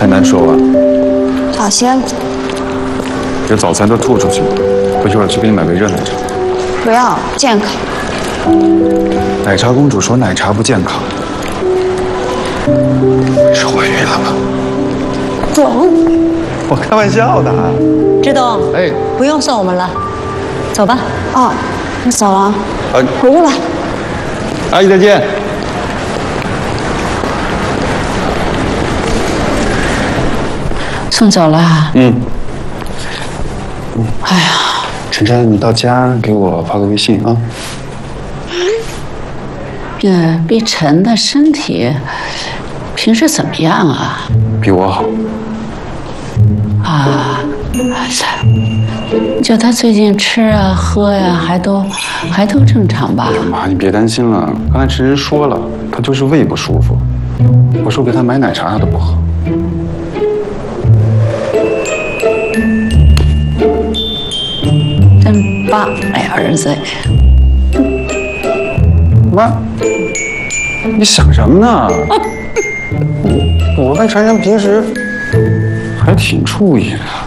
还难受啊？ 好些了。 这早餐都吐出去了，我一会儿去给你买杯热奶茶。 不要，健康。 奶茶公主说奶茶不健康，是怀孕了吗？ 走。 我开玩笑的。 志东， 哎， 不用送我们了，走吧。 哦，我走了。回来。 阿姨再见。 送走了。 嗯。 哎呀， 晨晨，你到家给我发个微信啊。 碧晨的身体平时怎么样啊？ 比我好。 啊，就他最近吃啊喝呀、还都正常吧？ 妈，你别担心了，刚才晨晨说了，他就是胃不舒服。我说给他买奶茶，他都不喝。 真棒，哎，儿子。 妈，你想什么呢？我跟晨晨平时还挺注意的。